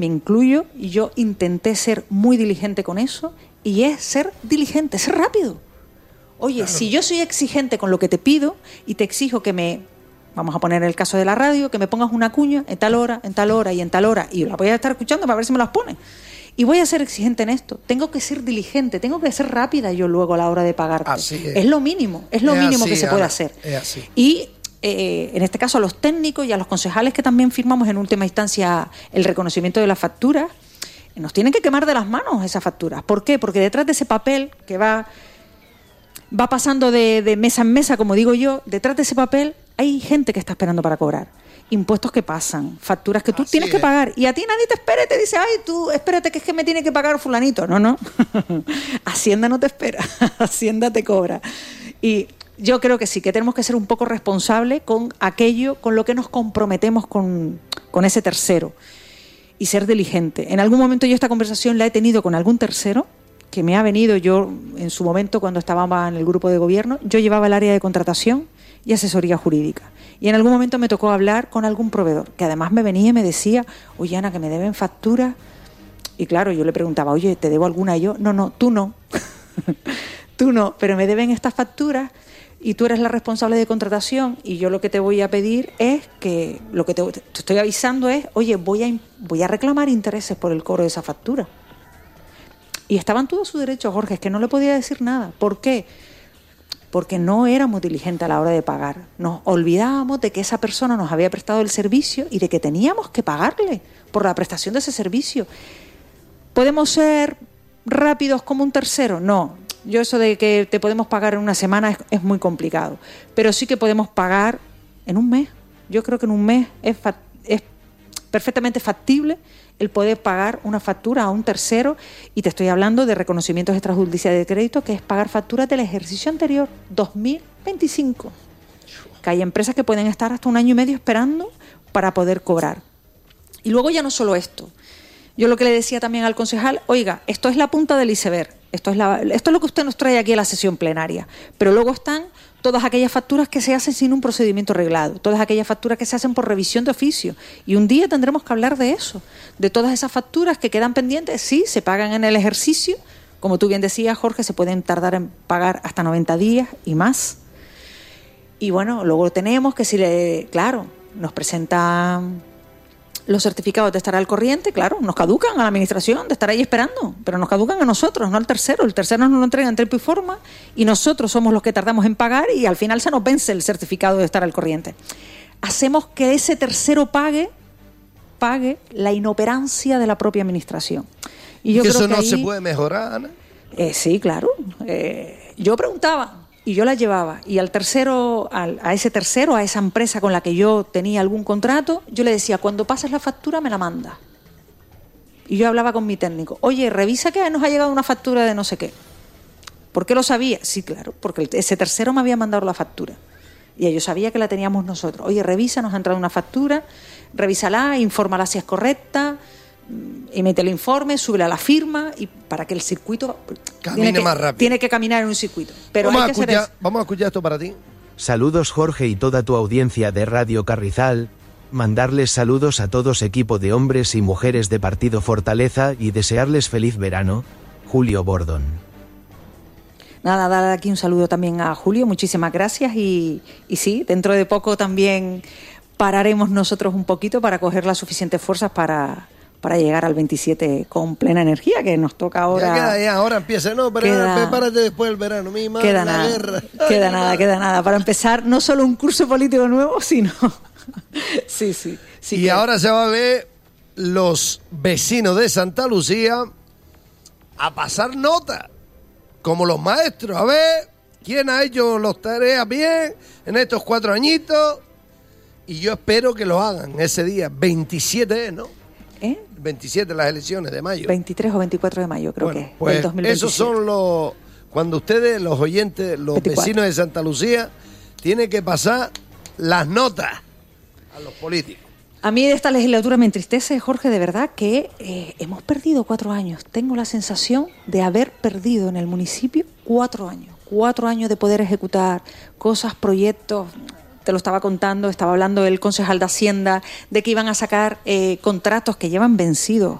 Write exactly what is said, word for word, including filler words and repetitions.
me incluyo, y yo intenté ser muy diligente con eso, y es ser diligente, ser rápido. Oye, claro. Si yo soy exigente con lo que te pido y te exijo que me, vamos a poner el caso de la radio, que me pongas una cuña en tal hora, en tal hora y en tal hora, y la voy a estar escuchando para ver si me las pone. Y voy a ser exigente en esto. Tengo que ser diligente, tengo que ser rápida yo luego a la hora de pagarte. Así es. Es lo mínimo, es lo es mínimo así, que se puede hacer. Es así. Y eh, en este caso a los técnicos y a los concejales que también firmamos en última instancia el reconocimiento de las facturas, nos tienen que quemar de las manos esas facturas. ¿Por qué? Porque detrás de ese papel que va... va pasando de, de mesa en mesa, como digo yo, detrás de ese papel hay gente que está esperando para cobrar. Impuestos que pasan, facturas que tú Así tienes es. que pagar. Y a ti nadie te espera y te dice, ay, tú, espérate que es que me tiene que pagar fulanito. No, no. Hacienda no te espera. Hacienda te cobra. Y yo creo que sí, que tenemos que ser un poco responsables con aquello, con lo que nos comprometemos con, con ese tercero. Y ser diligente. En algún momento yo esta conversación la he tenido con algún tercero que me ha venido, yo en su momento cuando estaba en el grupo de gobierno, yo llevaba el área de contratación y asesoría jurídica. Y en algún momento me tocó hablar con algún proveedor, que además me venía y me decía, oye Ana, que me deben facturas. Y claro, yo le preguntaba, oye, ¿te debo alguna? Y yo, no, no, tú no. Tú no, pero me deben estas facturas y tú eres la responsable de contratación y yo lo que te voy a pedir es que, lo que te, te estoy avisando es, oye, voy a, voy a reclamar intereses por el cobro de esa factura. Y estaban todos sus derechos, Jorge, es que no le podía decir nada. ¿Por qué? Porque no éramos diligentes a la hora de pagar. Nos olvidábamos de que esa persona nos había prestado el servicio y de que teníamos que pagarle por la prestación de ese servicio. ¿Podemos ser rápidos como un tercero? No. Yo eso de que te podemos pagar en una semana es, es muy complicado. Pero sí que podemos pagar en un mes. Yo creo que en un mes es, fa- es perfectamente factible el poder pagar una factura a un tercero, y te estoy hablando de reconocimientos extrajudiciales de crédito, que es pagar facturas del ejercicio anterior, dos mil veinticinco. Que hay empresas que pueden estar hasta un año y medio esperando para poder cobrar. Y luego ya no solo esto. Yo lo que le decía también al concejal, oiga, esto es la punta del iceberg, esto es, la, esto es lo que usted nos trae aquí a la sesión plenaria, pero luego están todas aquellas facturas que se hacen sin un procedimiento reglado, todas aquellas facturas que se hacen por revisión de oficio. Y un día tendremos que hablar de eso, de todas esas facturas que quedan pendientes. Sí, se pagan en el ejercicio, como tú bien decías, Jorge, se pueden tardar en pagar hasta noventa días y más. Y bueno, luego tenemos que si le, claro, nos presentan los certificados de estar al corriente, claro, nos caducan a la administración de estar ahí esperando, pero nos caducan a nosotros, no al tercero. El tercero nos lo entrega en tiempo y forma y nosotros somos los que tardamos en pagar y al final se nos vence el certificado de estar al corriente. Hacemos que ese tercero pague, pague la inoperancia de la propia administración. Y yo ¿Y creo eso que no ahí, se puede mejorar, Ana? Eh, sí, claro. Eh, yo preguntaba y yo la llevaba, y al tercero, al, a ese tercero, a esa empresa con la que yo tenía algún contrato, yo le decía, cuando pases la factura me la manda. Y yo hablaba con mi técnico, oye, revisa que nos ha llegado una factura de no sé qué. ¿Por qué lo sabía? Sí, claro, porque ese tercero me había mandado la factura y yo sabía que la teníamos nosotros. Oye, revisa, nos ha entrado una factura, revísala, infórmala si es correcta, emite el informe, súbela a la firma, y para que el circuito camine que, más rápido. Tiene que caminar en un circuito. Pero vamos, hay a que escuchar, hacer vamos a escuchar esto para ti. Saludos Jorge y toda tu audiencia de Radio Carrizal. Mandarles saludos a todos equipo de hombres y mujeres de Partido Fortaleza y desearles feliz verano. Julio Bordón. Nada, dar aquí un saludo también a Julio, muchísimas gracias y, y sí, dentro de poco también pararemos nosotros un poquito para coger las suficientes fuerzas para, para llegar al veintisiete con plena energía, que nos toca ahora. Ya queda, ya, ahora empieza, no, pero queda, prepárate después del verano, mi madre, queda la nada, guerra. Queda Ay, nada, madre. queda nada, para empezar no solo un curso político nuevo, sino... sí, sí, sí. Y que... ahora se va a ver los vecinos de Santa Lucía a pasar nota, como los maestros, a ver quién ha hecho las tareas bien en estos cuatro añitos, y yo espero que lo hagan ese día, veintisiete, ¿no? ¿Eh? veintisiete, las elecciones de mayo. veintitrés o veinticuatro de mayo, creo bueno, que es. Pues del dos mil veintisiete. esos son los... Cuando ustedes, los oyentes, los veinticuatro. Vecinos de Santa Lucía, tienen que pasar las notas a los políticos. A mí de esta legislatura me entristece, Jorge, de verdad, que eh, hemos perdido cuatro años. Tengo la sensación de haber perdido en el municipio cuatro años. Cuatro años de poder ejecutar cosas, proyectos te lo estaba contando, estaba hablando el concejal de Hacienda de que iban a sacar eh, contratos que llevan vencidos